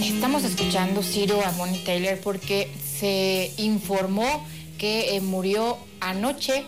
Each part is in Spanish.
Estamos escuchando, Ciro, a Bonnie Tyler porque se informó que murió anoche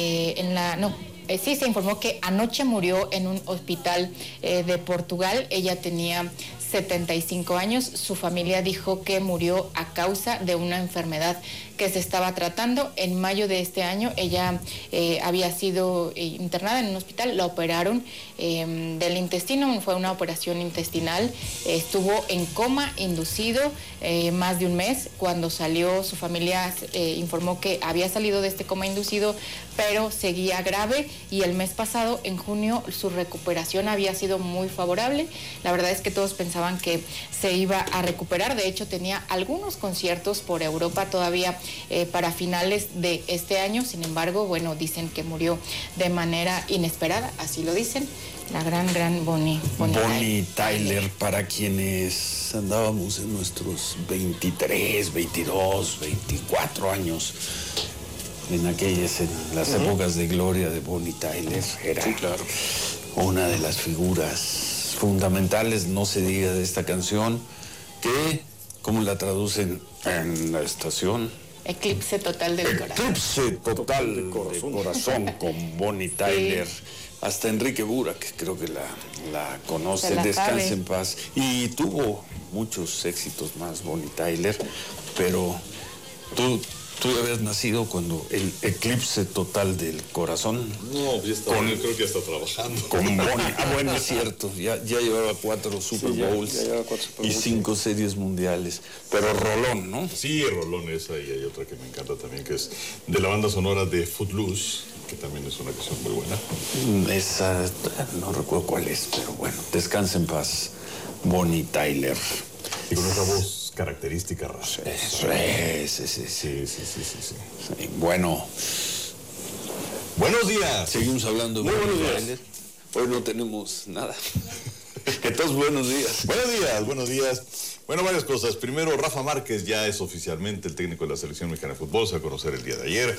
se informó que anoche murió en un hospital de Portugal. Ella tenía 75 años. Su familia dijo que murió a causa de una enfermedad que se estaba tratando. En mayo de este año ella había sido internada en un hospital, la operaron del intestino, fue una operación intestinal, estuvo en coma inducido más de un mes. Cuando salió, su familia informó que había salido de este coma inducido, pero seguía grave, y el mes pasado, en junio, su recuperación había sido muy favorable. La verdad es que todos pensaban que se iba a recuperar. De hecho, tenía algunos conciertos por Europa todavía para finales de este año. Sin embargo, bueno, dicen que murió de manera inesperada, así lo dicen. La gran Bonnie Tyler, para quienes andábamos en nuestros 23, 22, 24 años, en las épocas de gloria de Bonnie Tyler, era una de las figuras fundamentales, no se diga, de esta canción, que, ¿cómo la traducen en la estación? Eclipse total del corazón. Eclipse total del corazón con Bonnie Tyler. Sí. Hasta Enrique Burak, creo que la conoce, descanse en paz. Y tuvo muchos éxitos más Bonnie Tyler, pero tú habías nacido cuando el eclipse total del corazón. No, ya estaba, yo creo que ya está trabajando. Con Bonnie. Bueno, es cierto, ya llevaba 4 Super Bowls y 5 series mundiales. Pero rolón, ¿no? Sí, rolón esa, y hay otra que me encanta también, que es de la banda sonora de Footloose, que también es una canción muy buena. Esa, no recuerdo cuál es, pero bueno, descansa en paz, Bonnie Tyler. Y con esa voz característica, Sí. Bueno. Buenos días. Seguimos hablando de Bonnie Tyler. Hoy no tenemos nada. Entonces, buenos días. Buenos días. Bueno, varias cosas. Primero, Rafa Márquez ya es oficialmente el técnico de la Selección Mexicana de Fútbol, se va a conocer el día de ayer.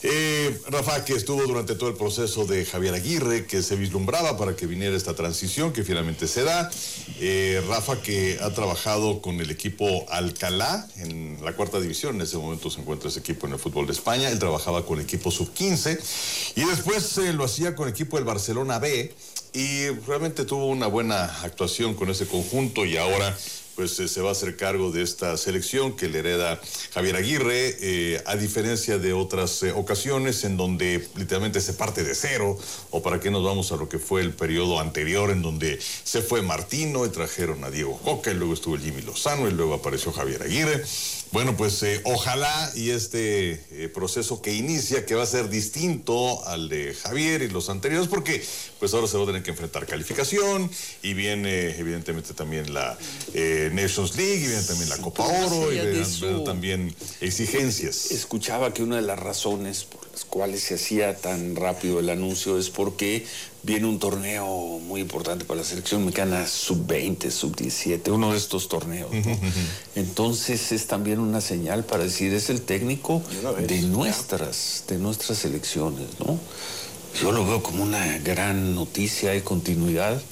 Rafa, que estuvo durante todo el proceso de Javier Aguirre, que se vislumbraba para que viniera esta transición, que finalmente se da. Rafa, que ha trabajado con el equipo Alcalá en la 4ª división, en ese momento se encuentra ese equipo en el fútbol de España. Él trabajaba con el equipo sub-15 y después lo hacía con el equipo del Barcelona B, y realmente tuvo una buena actuación con ese conjunto, y ahora pues se va a hacer cargo de esta selección que le hereda Javier Aguirre, a diferencia de otras ocasiones en donde literalmente se parte de cero, o para qué nos vamos a lo que fue el periodo anterior, en donde se fue Martino y trajeron a Diego Coca, y luego estuvo el Jimmy Lozano, y luego apareció Javier Aguirre. Bueno, pues ojalá y este proceso que inicia, que va a ser distinto al de Javier y los anteriores, porque pues ahora se va a tener que enfrentar calificación, y viene evidentemente también la Nations League, y viene también la Copa Oro, y vienen también exigencias. Escuchaba que una de las razones por las cuales se hacía tan rápido el anuncio es porque viene un torneo muy importante para la selección mexicana, sub-20, sub-17, uno de estos torneos, ¿no? Entonces es también una señal para decir, es el técnico de nuestras selecciones, ¿no? Yo lo veo como una gran noticia, hay continuidad.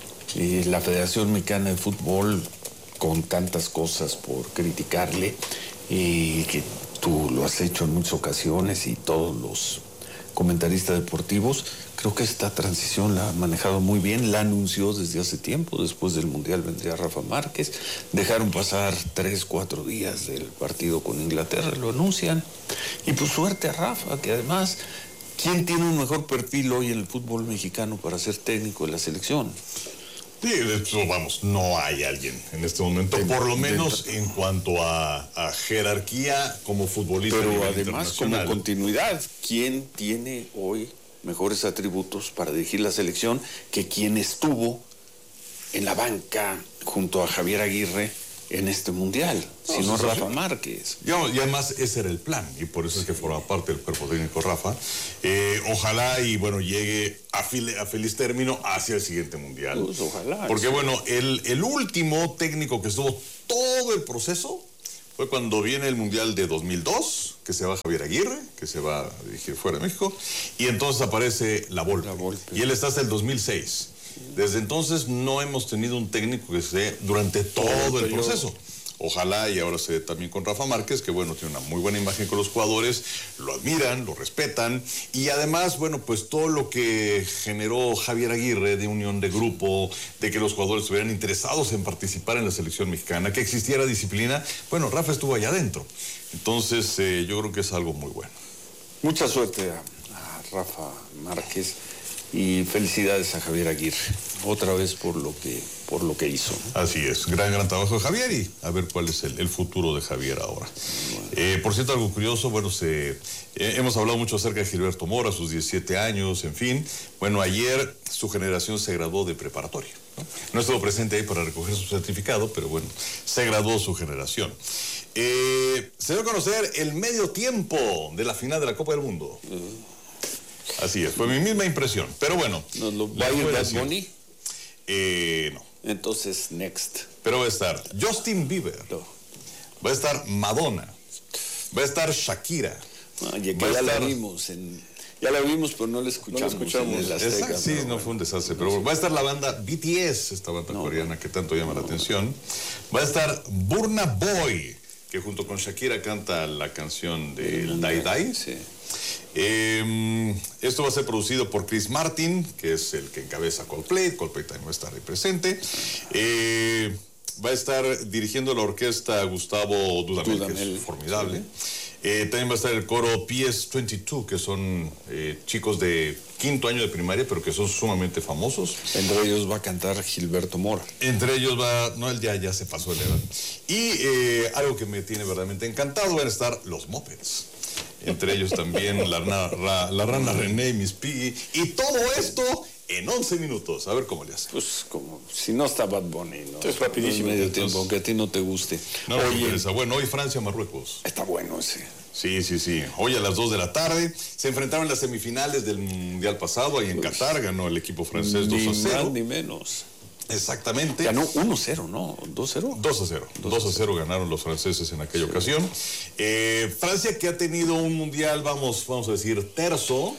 La Federación Mexicana de Fútbol, con tantas cosas por criticarle, que tú lo has hecho en muchas ocasiones, y todos los comentaristas deportivos, creo que esta transición la ha manejado muy bien, la anunció desde hace tiempo. Después del Mundial vendría Rafa Márquez, dejaron pasar 3, 4 días del partido con Inglaterra, lo anuncian, y pues suerte a Rafa, que además, ¿quién tiene un mejor perfil hoy en el fútbol mexicano para ser técnico de la selección? Sí, de hecho, vamos, no hay alguien en este momento, por lo menos en cuanto a jerarquía como futbolista. Pero además como continuidad, ¿quién tiene hoy mejores atributos para dirigir la selección que quien estuvo en la banca junto a Javier Aguirre en este mundial, sino Rafa Márquez? Y además ese era el plan, y por eso es que forma parte del cuerpo técnico Rafa. Ojalá y bueno, llegue a feliz término hacia el siguiente mundial. Pues ojalá. Porque bueno, el último técnico que estuvo todo el proceso fue cuando viene el mundial de 2002, que se va Javier Aguirre, que se va a dirigir fuera de México, y entonces aparece La Volpe. Y él está hasta el 2006. Desde entonces no hemos tenido un técnico que esté durante todo el proceso. Ojalá, y ahora se ve también con Rafa Márquez, que bueno, tiene una muy buena imagen con los jugadores, lo admiran, lo respetan, y además, bueno, pues todo lo que generó Javier Aguirre de unión de grupo, de que los jugadores estuvieran interesados en participar en la selección mexicana, que existiera disciplina, bueno, Rafa estuvo allá adentro. Entonces, yo creo que es algo muy bueno. Mucha suerte a Rafa Márquez y felicidades a Javier Aguirre, otra vez por lo que hizo. Así es, gran trabajo de Javier, y a ver cuál es el futuro de Javier ahora. Bueno. Por cierto, algo curioso, bueno, hemos hablado mucho acerca de Gilberto Mora, sus 17 años, en fin. Bueno, ayer su generación se graduó de preparatoria, ¿no? No estuvo presente ahí para recoger su certificado, pero bueno, se graduó su generación. Se dio a conocer el medio tiempo de la final de la Copa del Mundo. Así es, fue mi misma impresión. Pero bueno. ¿Va a ir Bad Bunny? No. Entonces, next. Pero va a estar Justin Bieber. No. Va a estar Madonna. Va a estar Shakira. Ya la vimos, pero no la escuchamos. En el Azteca, sí, no fue un desastre. Pero va a estar la banda BTS, esta banda coreana que tanto llama la atención. Va a estar Burna Boy, que junto con Shakira canta la canción del Dai Dai. Sí. Esto va a ser producido por Chris Martin, que es el que encabeza Coldplay. Coldplay también va a estar ahí presente. Va a estar dirigiendo la orquesta Gustavo Dudamel, que es formidable. También va a estar el coro PS22, que son chicos de quinto año de primaria, pero que son sumamente famosos. Entre ellos va a cantar Gilberto Mora. Entre ellos no, él ya se pasó de la edad. Y algo que me tiene verdaderamente encantado, van a estar los Muppets. Entre ellos también la rana René y Miss Piggy. Y todo esto en 11 minutos. A ver cómo le hace. Pues como si no está Bad Bunny, ¿no? Es rapidísimo. Medio tiempo, aunque a ti no te guste. No, oye, bueno, hoy Francia-Marruecos. Está bueno ese. Sí. Hoy a las 2 de la tarde se enfrentaron en las semifinales del Mundial pasado. Ahí en Qatar ganó el equipo francés 2-0. Ni más ni menos. Exactamente. Ganó 1-0, ¿no? ¿2-0? 2-0. 2-0 ganaron los franceses en aquella ocasión. Francia, que ha tenido un mundial, vamos a decir, terzo.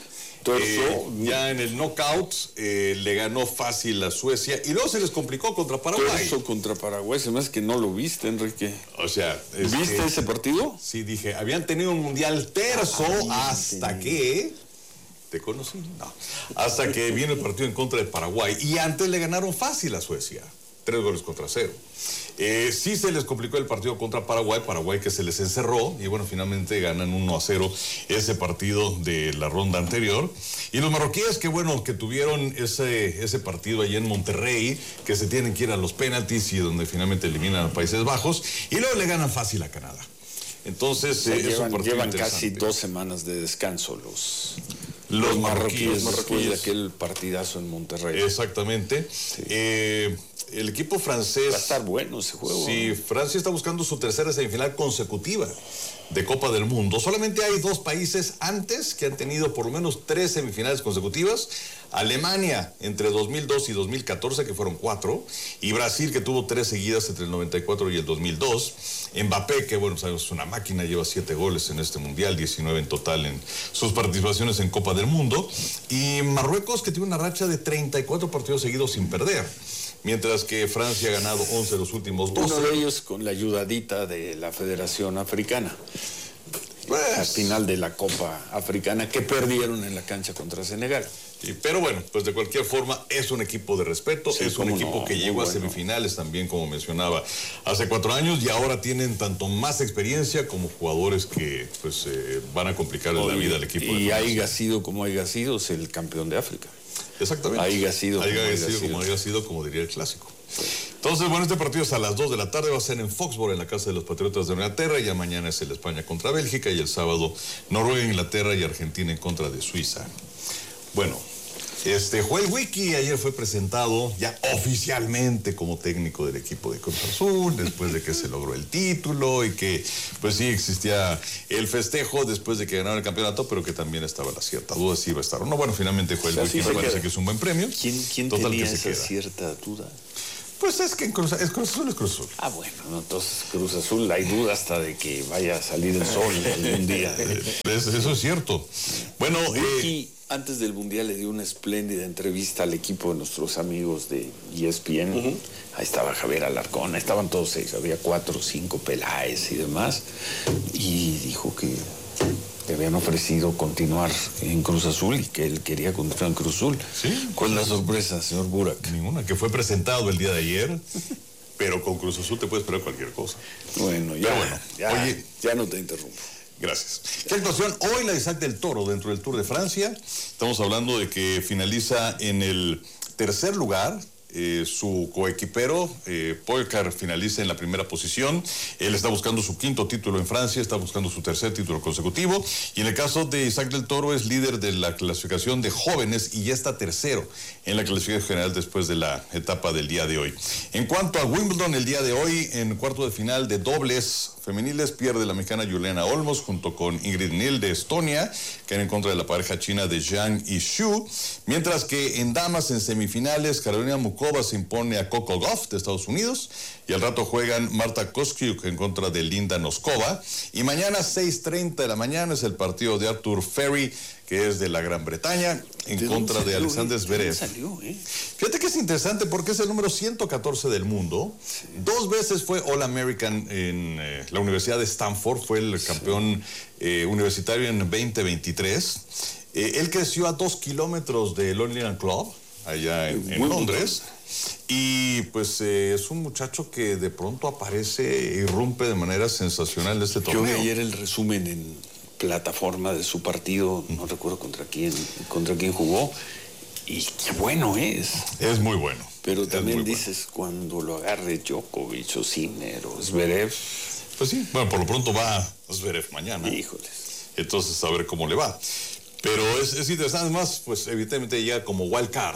Ya en el knockout le ganó fácil a Suecia y luego se les complicó contra Paraguay. Terzo contra Paraguay, se me hace que no lo viste, Enrique. O sea, ¿viste ese partido? Sí, dije, habían tenido un mundial terzo hasta que... ¿Te conocí? No. Hasta que vino el partido en contra de Paraguay. Y antes le ganaron fácil a Suecia. 3-0. Sí se les complicó el partido contra Paraguay que se les encerró. Y bueno, finalmente ganan 1-0 ese partido de la ronda anterior. Y los marroquíes que bueno, que tuvieron ese partido allá en Monterrey, que se tienen que ir a los penaltis y donde finalmente eliminan a Países Bajos. Y luego le ganan fácil a Canadá. Entonces, llevan casi 2 semanas de descanso los marroquíes después de aquel partidazo en Monterrey. Exactamente. Sí. El equipo francés... Va a estar bueno ese juego. Sí, Francia está buscando su tercera semifinal consecutiva de Copa del Mundo. Solamente hay 2 países antes que han tenido por lo menos 3 semifinales consecutivas. Alemania entre 2002 y 2014, que fueron 4. Y Brasil, que tuvo 3 seguidas entre el 94 y el 2002. Mbappé, que bueno, sabemos, es una máquina, lleva 7 goles en este mundial, 19 en total en sus participaciones en Copa del Mundo. Y Marruecos, que tiene una racha de 34 partidos seguidos sin perder. Mientras que Francia ha ganado 11 de los últimos 12. Uno de ellos con la ayudadita de la Federación Africana. Al final de la Copa Africana, que perdieron en la cancha contra Senegal. Sí, pero bueno, pues de cualquier forma es un equipo de respeto, sí, es un equipo que llegó a semifinales también, como mencionaba, hace 4 años, y ahora tienen tanto más experiencia como jugadores que pues van a complicarle la vida al equipo. Y haya sido como haya sido, es el campeón de África. Exactamente. Haya sido como diría el clásico. Sí. Entonces, bueno, este partido es a las 2 de la tarde, va a ser en Foxborough, en la casa de los Patriotas de Inglaterra. Ya mañana es el España contra Bélgica y el sábado Noruega, Inglaterra y Argentina en contra de Suiza. Bueno, Joel Wiki ayer fue presentado ya oficialmente como técnico del equipo de Cruz Azul, después de que se logró el título y que pues sí existía el festejo después de que ganaron el campeonato, pero que también estaba la cierta duda si iba a estar o no. Bueno, finalmente Joel Wiki me parece que es un buen premio. ¿Quién total tenía que esa cierta duda? Pues es que Cruz Azul es Cruz Azul. Ah, bueno, entonces Cruz Azul hay duda hasta de que vaya a salir el sol algún día. Eso es cierto. Bueno, Antes del Mundial le dio una espléndida entrevista al equipo de nuestros amigos de ESPN. Ahí estaba Javier Alarcón, estaban todos 6, había 4 o 5 Peláez y demás. Y dijo que le habían ofrecido continuar en Cruz Azul y que él quería continuar en Cruz Azul. ¿Sí? ¿Cuál es la sorpresa, señor Burak? Ninguna, que fue presentado el día de ayer, pero con Cruz Azul te puede esperar cualquier cosa. Bueno, Oye, ya no te interrumpo. Gracias. ¿Qué actuación? Hoy la de Isaac del Toro dentro del Tour de Francia. Estamos hablando de que finaliza en el tercer lugar. Su coequipero, Pogačar, finaliza en la primera posición. Él está buscando su 5º título en Francia, está buscando su 3er título consecutivo. Y en el caso de Isaac del Toro, es líder de la clasificación de jóvenes y ya está tercero en la clasificación general después de la etapa del día de hoy. En cuanto a Wimbledon, el día de hoy, en cuarto de final de dobles femeniles, pierde la mexicana Juliana Olmos junto con Ingrid Nil de Estonia, que en contra de la pareja china de Zhang y Xu. Mientras que en damas, en semifinales, Carolina Mukova se impone a Coco Gauff de Estados Unidos, y al rato juegan Marta Kostyuk en contra de Linda Noskova. Y mañana 6:30 de la mañana es el partido de Arthur Ferry, que es de la Gran Bretaña, en contra de Alexander Zverev. Fíjate que es interesante porque es el número 114 del mundo. Sí. 2 veces fue All American en la Universidad de Stanford, fue el campeón universitario en 2023. Él creció a 2 kilómetros del London Club, allá en Londres. Y pues es un muchacho que de pronto aparece e irrumpe de manera sensacional en este torneo. Yo vi ayer el resumen en plataforma de su partido, no recuerdo contra quién jugó, y qué bueno es. Es muy bueno. Pero también dices, cuando lo agarre Djokovic o Sinner o Zverev. Pues sí, bueno, por lo pronto va Zverev mañana. Híjoles. Entonces, a ver cómo le va. Pero es interesante, además, pues evidentemente llega como wild card.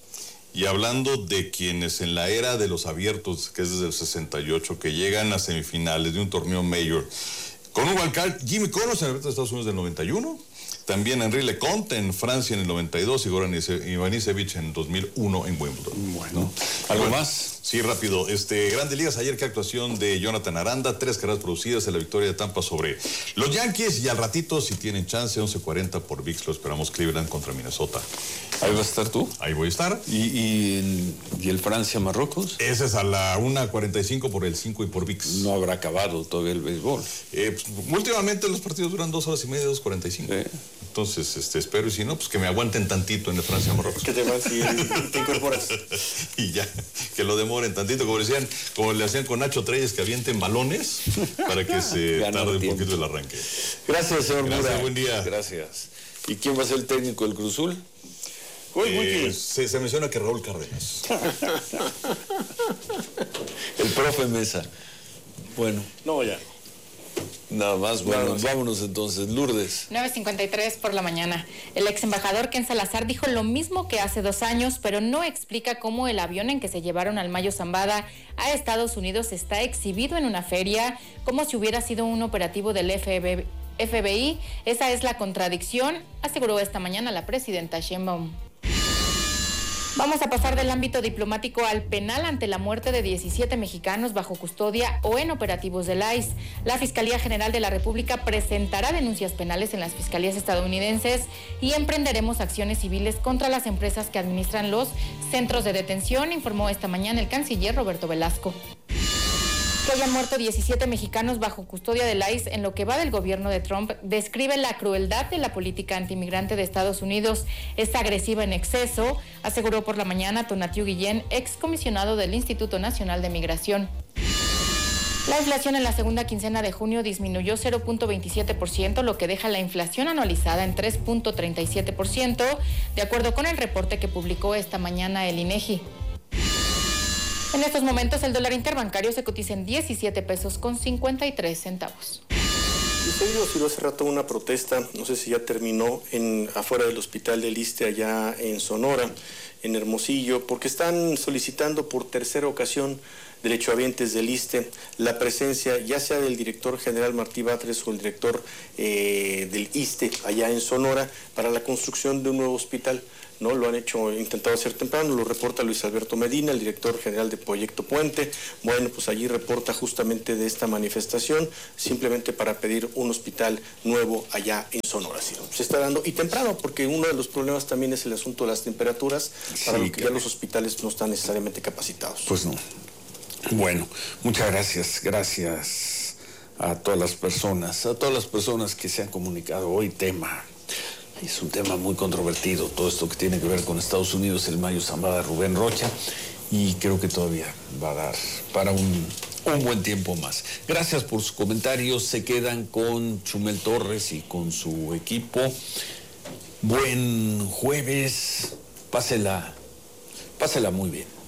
Y hablando de quienes en la era de los abiertos, que es desde el 68, que llegan a semifinales de un torneo mayor, con un wildcard, Jimmy Connors en el Abierto de Estados Unidos del 91, también Henri Leconte en Francia en el 92 y Goran Ivanisevic en 2001 en Wimbledon. Bueno, ¿algo más? Sí, rápido. Grandes Ligas, ayer qué actuación de Jonathan Aranda, 3 carreras producidas en la victoria de Tampa sobre los Yankees, y al ratito, si tienen chance, 11:40 por ViX, lo esperamos, Cleveland contra Minnesota. ¿Ahí vas a estar tú? Ahí voy a estar. ¿Y el Francia-Marruecos? Ese es a la 1:45 por el 5 y por ViX. No habrá acabado todavía el béisbol. Pues, últimamente los partidos duran 2 horas y media, 2:45. Entonces, espero, y si no, pues que me aguanten tantito en el Francia-Marruecos. Que te vas y te incorporas. Y ya, que lo demoren tantito, como le hacían con Nacho Treyes, que avienten balones para que se tarde un poquito el arranque. Gracias, señor Mura. Gracias, buen día. Gracias. ¿Y quién va a ser el técnico del Cruz Azul? Se menciona que Raúl Cárdenas. El profe Mesa. Bueno. No, ya. Nada más, bueno, vámonos entonces, Lourdes. 9:53 por la mañana. El ex embajador Ken Salazar dijo lo mismo que hace 2 años, pero no explica cómo el avión en que se llevaron al Mayo Zambada a Estados Unidos está exhibido en una feria, como si hubiera sido un operativo del FBI. Esa es la contradicción, aseguró esta mañana la presidenta Sheinbaum. Vamos a pasar del ámbito diplomático al penal ante la muerte de 17 mexicanos bajo custodia o en operativos del ICE. La Fiscalía General de la República presentará denuncias penales en las fiscalías estadounidenses y emprenderemos acciones civiles contra las empresas que administran los centros de detención, informó esta mañana el canciller Roberto Velasco. Que hayan muerto 17 mexicanos bajo custodia del ICE en lo que va del gobierno de Trump describe la crueldad de la política antimigrante de Estados Unidos. Es agresiva en exceso, aseguró por la mañana Tonatiu Guillén, excomisionado del Instituto Nacional de Migración. La inflación en la segunda quincena de junio disminuyó 0.27%, lo que deja la inflación anualizada en 3.37%, de acuerdo con el reporte que publicó esta mañana el INEGI. En estos momentos el dólar interbancario se cotiza en 17 pesos con 53 centavos. Usted dijo hace rato una protesta, no sé si ya terminó, afuera del hospital del ISSSTE allá en Sonora, en Hermosillo, porque están solicitando por tercera ocasión derechohabientes del ISSSTE la presencia ya sea del director general Martí Batres o el director del ISSSTE allá en Sonora para la construcción de un nuevo hospital. ¿no? Lo han intentado hacer temprano, lo reporta Luis Alberto Medina, el director general de Proyecto Puente. Bueno, pues allí reporta justamente de esta manifestación, simplemente para pedir un hospital nuevo allá en Sonora. ¿Sí? Se está dando, y temprano, porque uno de los problemas también es el asunto de las temperaturas, para lo que ya los hospitales no están necesariamente capacitados. Pues no. Bueno, muchas gracias. Gracias a todas las personas que se han comunicado hoy. Es un tema muy controvertido, todo esto que tiene que ver con Estados Unidos, el Mayo Zambada, Rubén Rocha, y creo que todavía va a dar para un buen tiempo más. Gracias por sus comentarios, se quedan con Chumel Torres y con su equipo. Buen jueves, pásela muy bien.